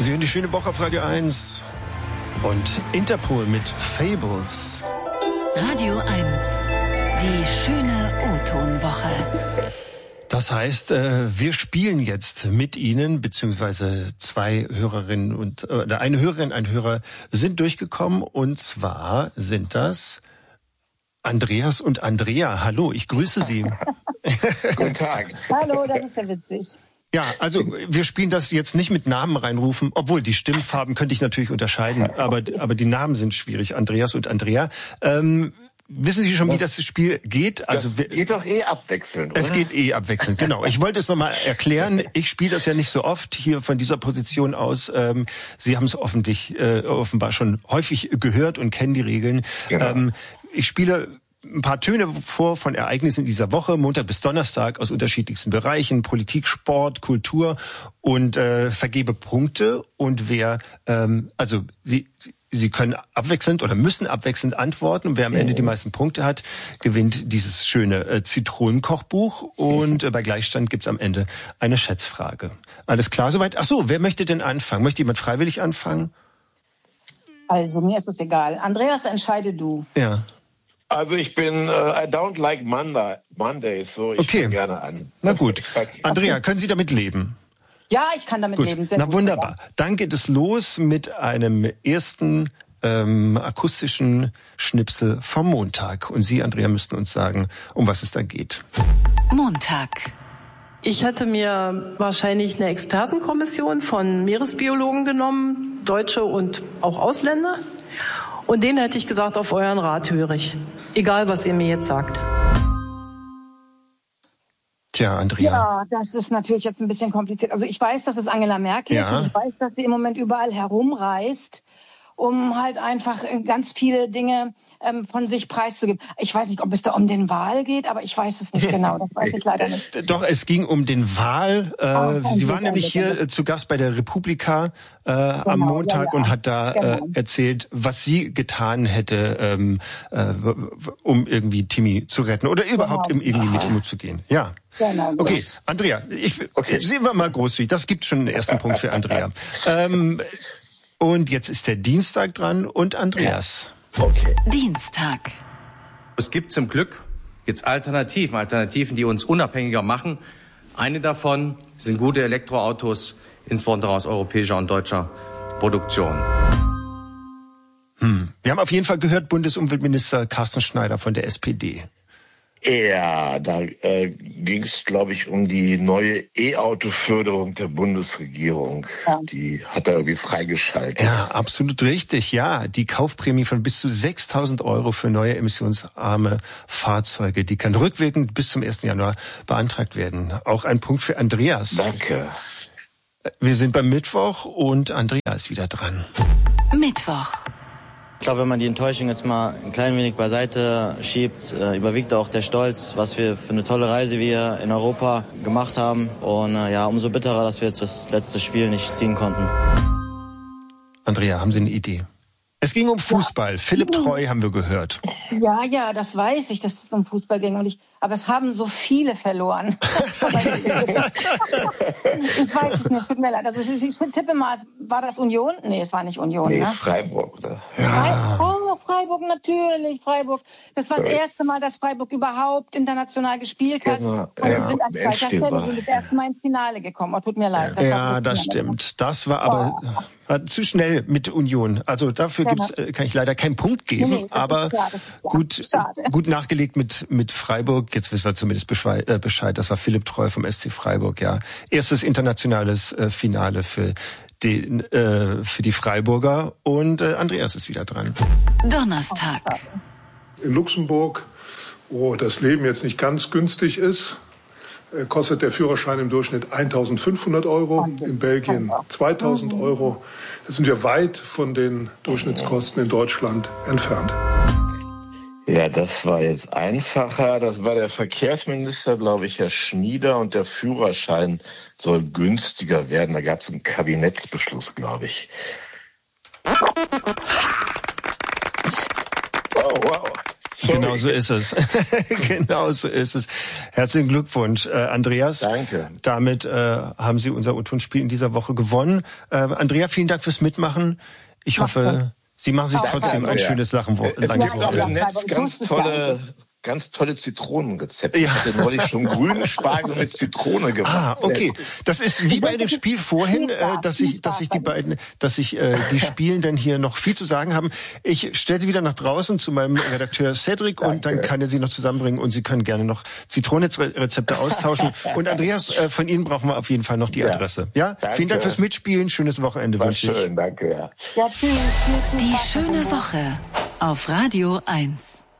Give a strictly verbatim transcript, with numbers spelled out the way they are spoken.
Sie hören die schöne Woche auf Radio eins und Interpol mit Fables. Radio eins, die schöne O-Ton-Woche. Das heißt, wir spielen jetzt mit Ihnen, beziehungsweise zwei Hörerinnen und oder eine Hörerin, ein Hörer sind durchgekommen, und zwar sind das Andreas und Andrea. Hallo, ich grüße Sie. Guten Tag. Hallo, das ist ja witzig. Ja, also wir spielen das jetzt nicht mit Namen reinrufen, obwohl die Stimmfarben könnte ich natürlich unterscheiden, aber aber die Namen sind schwierig, Andreas und Andrea. Ähm, wissen Sie schon, wie das Spiel geht? Also das geht doch eh abwechselnd, oder? Es geht eh abwechselnd, genau. Ich wollte es nochmal erklären. Ich spiele das ja nicht so oft hier von dieser Position aus. Ähm, Sie haben es offentlich, äh, offenbar schon häufig gehört und kennen die Regeln. Genau. Ähm, ich spiele ein paar Töne vor von Ereignissen dieser Woche, Montag bis Donnerstag, aus unterschiedlichsten Bereichen, Politik, Sport, Kultur, und äh, vergebe Punkte. Und wer, ähm, also Sie, Sie können abwechselnd oder müssen abwechselnd antworten. Und wer am Ende die meisten Punkte hat, gewinnt dieses schöne äh, Zitronenkochbuch. Und äh, bei Gleichstand gibt's am Ende eine Schätzfrage. Alles klar soweit? Ach so, wer möchte denn anfangen? Möchte jemand freiwillig anfangen? Also, mir ist es egal. Andreas, entscheide du. Ja. Also ich bin, uh, I don't like Monday, Mondays, so ich Okay. fange gerne an. Na gut. Andrea, können Sie damit leben? Ja, ich kann damit Gut. leben. Sehr Na gut. wunderbar. Dann geht es los mit einem ersten ähm, akustischen Schnipsel vom Montag. Und Sie, Andrea, müssten uns sagen, um was es da geht. Montag. Ich hätte mir wahrscheinlich eine Expertenkommission von Meeresbiologen genommen, Deutsche und auch Ausländer. Und denen hätte ich gesagt, auf euren Rat höre ich. Egal, was ihr mir jetzt sagt. Tja, Andrea. Ja, das ist natürlich jetzt ein bisschen kompliziert. Also ich weiß, dass es Angela Merkel Ja. ist, und ich weiß, dass sie im Moment überall herumreist, um halt einfach ganz viele Dinge ähm, von sich preiszugeben. Ich weiß nicht, ob es da um den Wahl geht, aber ich weiß es nicht genau. Das weiß ich leider nicht. Doch, es ging um den Wahl. Äh, Oh, Sie waren bitte, nämlich bitte. hier äh, zu Gast bei der Republika äh, am Montag, ja, ja. und hat da Genau. äh, erzählt, was sie getan hätte, ähm, äh, um irgendwie Timmy zu retten oder überhaupt Genau. um irgendwie mit ihm umzugehen. Ja. Genau. Okay, Andrea, ich, Okay. sehen wir mal großzügig. Das gibt schon einen ersten Punkt für Andrea. Ähm, und jetzt ist der Dienstag dran und Andreas. Okay. Dienstag. Es gibt zum Glück jetzt Alternativen, Alternativen, die uns unabhängiger machen. Eine davon sind gute Elektroautos, insbesondere aus europäischer und deutscher Produktion. Hm. Wir haben auf jeden Fall gehört, Bundesumweltminister Carsten Schneider von der S P D. Ja, da äh, ging es, glaube ich, um die neue E-Auto-Förderung der Bundesregierung. Ja. Die hat er irgendwie freigeschaltet. Ja, absolut richtig. Ja, die Kaufprämie von bis zu sechstausend Euro für neue emissionsarme Fahrzeuge, die kann rückwirkend bis zum ersten Januar beantragt werden. Auch ein Punkt für Andreas. Danke. Wir sind beim Mittwoch und Andreas ist wieder dran. Mittwoch. Ich glaube, wenn man die Enttäuschung jetzt mal ein klein wenig beiseite schiebt, äh, überwiegt auch der Stolz, was wir für eine tolle Reise wir in Europa gemacht haben. Und äh, ja, umso bitterer, dass wir jetzt das letzte Spiel nicht ziehen konnten. Andrea, haben Sie eine Idee? Es ging um Fußball. Philipp Treu haben wir gehört. Ja, ja, das weiß ich, dass es um Fußball ging. Und ich, aber es haben so viele verloren. Ich weiß es nicht, tut mir leid. Also ich, ich tippe mal, war das Union? Nee, es war nicht Union. Nee, Ne? Freiburg, oder? Ja. Oh, Freiburg, natürlich, Freiburg. Das war das erste Mal, dass Freiburg überhaupt international gespielt hat. Genau, Und wir ja, sind an zweiter Endspiel Stelle, war. sind das erste Mal ins Finale gekommen. Oh, tut mir leid. Das war Ja, wirklich das mir leid. stimmt. Das war aber war zu schnell mit Union. Also dafür Ja. gibt's, äh, kann ich leider keinen Punkt geben. Nee, nee, das aber ist klar, das ist klar. gut, Schade. gut nachgelegt mit mit Freiburg. Jetzt wissen wir zumindest Bescheid. Äh, Bescheid. Das war Philipp Treu vom S C Freiburg. Ja, erstes internationales äh, Finale für den äh, für die Freiburger. Und äh, Andreas ist wieder dran. Donnerstag. In Luxemburg, wo das Leben jetzt nicht ganz günstig ist, äh, kostet der Führerschein im Durchschnitt eintausendfünfhundert Euro, in Belgien zweitausend Euro. Da sind wir weit von den Durchschnittskosten in Deutschland entfernt. Ja, das war jetzt einfacher. Das war der Verkehrsminister, glaube ich, Herr Schnieder. Und der Führerschein soll günstiger werden. Da gab es einen Kabinettsbeschluss, glaube ich. Oh, wow. Sorry. Genau so ist es. Genau so ist es. Herzlichen Glückwunsch, äh, Andreas. Danke. Damit äh, haben Sie unser O-Ton-Spiel in dieser Woche gewonnen. Äh, Andrea, vielen Dank fürs Mitmachen. Ich hoffe, Sie machen sich trotzdem ein schönes Lachen. Es gibt auch im Netz ganz tolle... Ganz tolle Zitronenrezepte. Ja. Ich hatte neulich schon grünen Spargel mit Zitrone gemacht. Ah, okay. Das ist wie bei dem Spiel vorhin, äh, dass ich, dass ich die beiden, dass ich äh, die Spielenden hier noch viel zu sagen haben. Ich stelle sie wieder nach draußen zu meinem Redakteur Cedric und dann kann er sie noch zusammenbringen und Sie können gerne noch Zitronenrezepte austauschen. Und Andreas, äh, von Ihnen brauchen wir auf jeden Fall noch die Adresse. Ja? Danke. Vielen Dank fürs Mitspielen. Schönes Wochenende War wünsche ich. Schön, danke. Ja. Ja, tschüss. Die schöne Woche auf Radio eins.